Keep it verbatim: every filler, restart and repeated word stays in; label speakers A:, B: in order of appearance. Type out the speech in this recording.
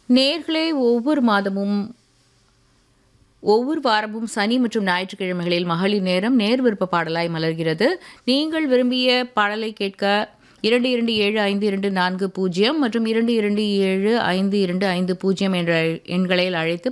A: நேயர்களே ஒவ்வொரு மாதமும் ஒவ்வொரு வாரமும் சனி மற்றும் ஞாயிற்றுக்கிழமைகளில் மகளிர் நேரம் நேர் விருப்ப பாடலாய் மலர்கிறது. நீங்கள் விரும்பிய பாடலை கேட்க இரண்டு இரண்டு ஏழு ஐந்து இரண்டு நான்கு பூஜ்ஜியம் மற்றும் இரண்டு இரண்டு ஏழு ஐந்து இரண்டு ஐந்து பூஜ்ஜியம் என்ற எண்களை அழைத்து